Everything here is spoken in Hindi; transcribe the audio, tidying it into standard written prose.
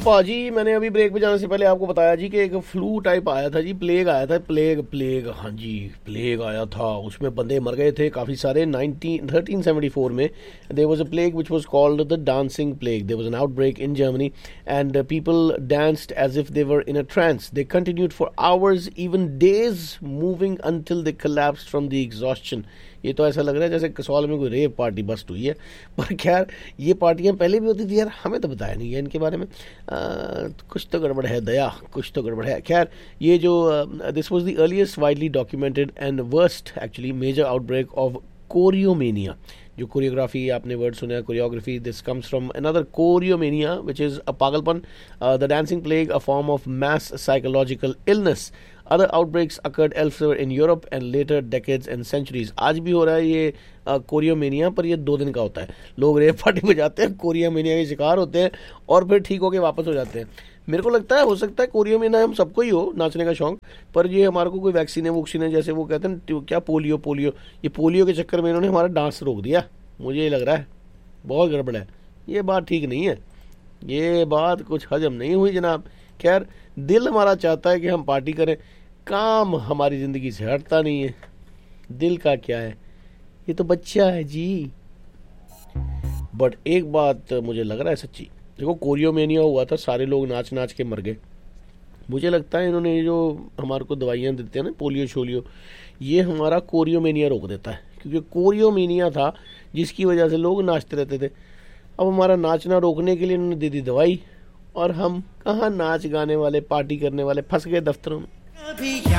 पाजी मैंने अभी ब्रेक पे जाने से पहले आपको बताया जी कि एक फ्लू टाइप आया था जी, प्लेग आया था, प्लेग हाँ जी, प्लेग आया था, उसमें बंदे मर गए थे काफ़ी सारे। 1374 में there was a plague which was called the dancing plague. There was an outbreak in Germany and people danced as if they were in a trans. They continued for hours, even days, moving until they collapsed from the exhaustion. ये तो ऐसा लग रहा है जैसे कसौल में कोई रेप पार्टी बस्ट हुई है, पर खैर ये पार्टियां पहले भी होती थी यार, हमें तो बताया नहीं है इनके बारे में। कुछ तो गड़बड़ है दया, कुछ तो गड़बड़ है। खैर ये जो this was the earliest widely documented and worst actually major outbreak of कोरियोमेनिया। जो कोरियोग्राफी आपने वर्ड सुना है, choreography, this comes from another कोरियोमेनिया which is a पागलपन, the dancing plague, a form of mass psychological illness. Other outbreaks occurred elsewhere in Europe and later decades and centuries. आज भी हो रहा है ये कोरियोमेनिया, पर ये 2 दिन का होता है। लोग रेप पार्टी में जाते हैं, कोरियोमेनिया के शिकार होते हैं और फिर ठीक होके वापस हो जाते हैं। मेरे को लगता है हो सकता है कोरियोमेनिया हम सबको ही हो, नाचने का शौक, पर ये हमारे को कोई वैक्सीन है वैक्सीन है, जैसे वो कहते हैं क्या पोलियो, ये पोलियो के चक्कर में इन्होंने हमारा डांस रोक दिया। मुझे ये लग रहा है बहुत गड़बड़ है, ये बात ठीक नहीं है, ये बात कुछ हजम नहीं हुई जनाब। खैर दिल हमारा चाहता है कि हम पार्टी करें, काम हमारी ज़िंदगी से हटता नहीं है। दिल का क्या है, ये तो बच्चा है जी। बट एक बात मुझे लग रहा है सच्ची, देखो कोरियोमेनिया हुआ था, सारे लोग नाच नाच के मर गए। मुझे लगता है इन्होंने जो हमारे को दवाइयाँ देते हैं ना, पोलियो शोलियो, ये हमारा कोरियोमेनिया रोक देता है, क्योंकि कोरियोमेनिया था जिसकी वजह से लोग नाचते रहते थे। अब हमारा नाचना रोकने के लिए इन्होंने दे दी दवाई, और हम कहाँ नाच गाने वाले, पार्टी करने वाले, फंस गए दफ्तरों में।